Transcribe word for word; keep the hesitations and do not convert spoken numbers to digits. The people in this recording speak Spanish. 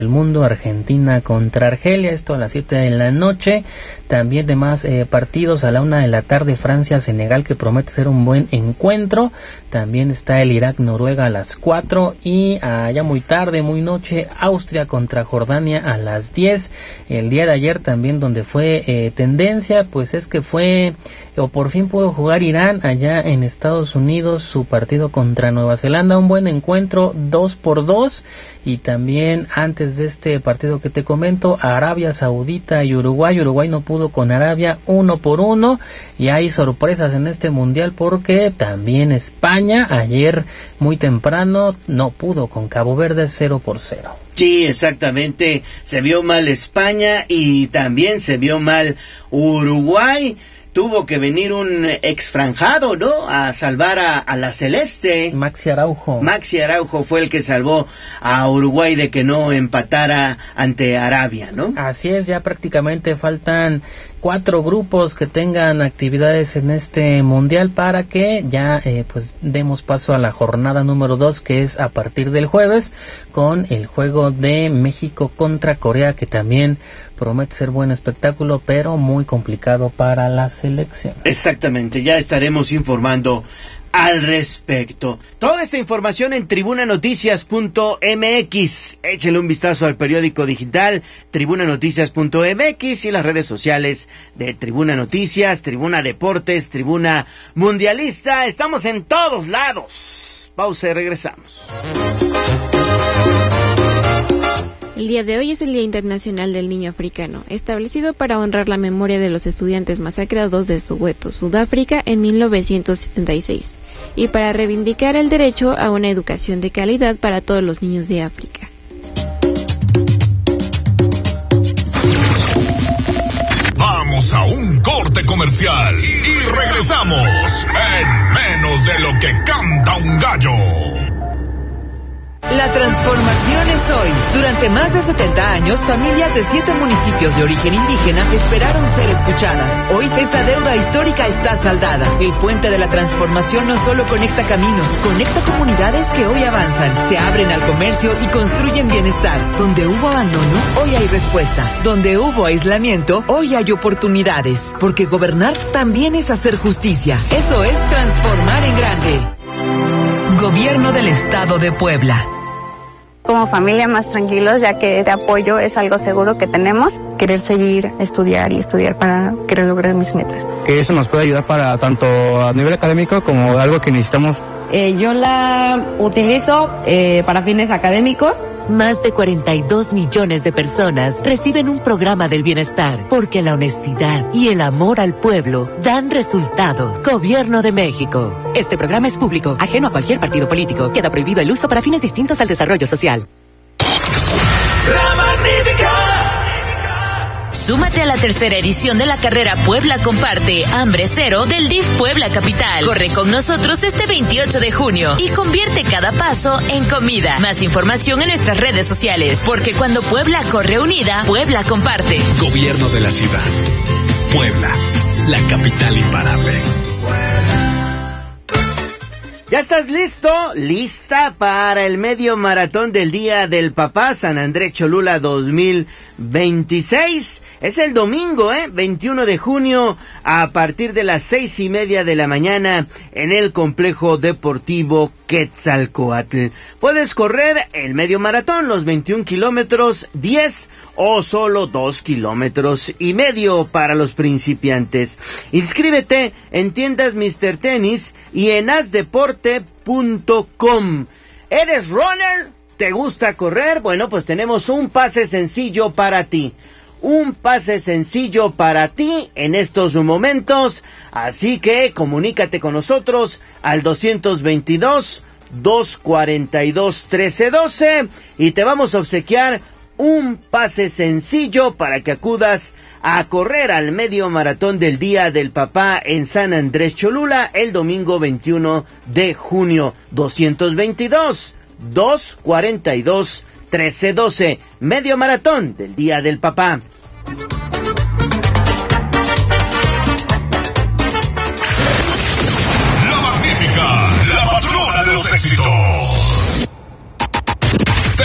el mundo, Argentina contra Argelia, esto a las siete de la noche. También demás eh, partidos a la una de la tarde, Francia, Senegal, que promete ser un buen encuentro. También está el Irak, Noruega a las cuatro, y allá muy tarde, muy noche, Austria contra Jordania a las diez. El día de ayer también, donde fue eh, tendencia, pues es que fue, o por fin pudo jugar Irán allá en Estados Unidos, su partido contra Nueva Zelanda, un buen encuentro, dos por dos. Y también antes de este partido que te comento, Arabia Saudita y Uruguay. Uruguay no pudo con Arabia, uno por uno, y hay sorpresas en este mundial porque también España ayer muy temprano no pudo con Cabo Verde, cero por cero. Sí, exactamente, se vio mal España y también se vio mal Uruguay. Tuvo que venir un exfranjado, ¿no?, a salvar a, a la Celeste. Maxi Araujo. Maxi Araujo fue el que salvó a Uruguay de que no empatara ante Arabia, ¿no? Así es, ya prácticamente faltan cuatro grupos que tengan actividades en este mundial para que ya eh, pues demos paso a la jornada número dos, que es a partir del jueves, con el juego de México contra Corea, que también promete ser buen espectáculo, pero muy complicado para la selección. Exactamente, ya estaremos informando al respecto. Toda esta información en tribuna noticias punto m x. Échale un vistazo al periódico digital tribuna noticias punto m x y las redes sociales de Tribuna Noticias, Tribuna Deportes, Tribuna Mundialista. Estamos en todos lados. Pausa y regresamos. El día de hoy es el Día Internacional del Niño Africano, establecido para honrar la memoria de los estudiantes masacrados de Soweto, Sudáfrica, en mil novecientos setenta y seis, y para reivindicar el derecho a una educación de calidad para todos los niños de África. Vamos a un corte comercial y regresamos en menos de lo que canta un gallo. La transformación es hoy. Durante más de setenta años, familias de siete municipios de origen indígena esperaron ser escuchadas. Hoy, esa deuda histórica está saldada. El puente de la transformación no solo conecta caminos, conecta comunidades que hoy avanzan, se abren al comercio y construyen bienestar. Donde hubo abandono, hoy hay respuesta. Donde hubo aislamiento, hoy hay oportunidades. Porque gobernar también es hacer justicia. Eso es transformar en grande. Gobierno del Estado de Puebla. Como familia más tranquilos, ya que este apoyo es algo seguro que tenemos. Querer seguir, estudiar y estudiar para querer lograr mis metas. Que eso nos puede ayudar para tanto a nivel académico como algo que necesitamos. Eh, yo la utilizo eh, para fines académicos. Más de cuarenta y dos millones de personas reciben un programa del bienestar, porque la honestidad y el amor al pueblo dan resultados. Gobierno de México. Este programa es público, ajeno a cualquier partido político. Queda prohibido el uso para fines distintos al desarrollo social. La Magnífica. Súmate a la tercera edición de la carrera Puebla Comparte, Hambre Cero del D I F Puebla Capital. Corre con nosotros este veintiocho de junio y convierte cada paso en comida. Más información en nuestras redes sociales, porque cuando Puebla corre unida, Puebla comparte. Gobierno de la ciudad. Puebla, la capital imparable. ¿Ya estás listo? ¿Lista para el medio maratón del Día del Papá San Andrés Cholula dos mil veintiséis? Es el domingo, ¿eh? veintiuno de junio, a partir de las seis y media de la mañana en el Complejo Deportivo Quetzalcóatl. Puedes correr el medio maratón, los veintiún kilómetros, diez o solo dos kilómetros y medio para los principiantes. Inscríbete en tiendas míster Tenis y en haz deporte punto com. ¿Eres runner? ¿Te gusta correr? Bueno, pues tenemos un pase sencillo para ti. Un pase sencillo para ti en estos momentos. Así que comunícate con nosotros al doscientos veintidós, doscientos cuarenta y dos, trece doce y te vamos a obsequiar un pase sencillo para que acudas a correr al medio maratón del Día del Papá en San Andrés Cholula el domingo veintiuno de junio. doscientos veintidós, doscientos cuarenta y dos, trece doce, medio maratón del Día del Papá.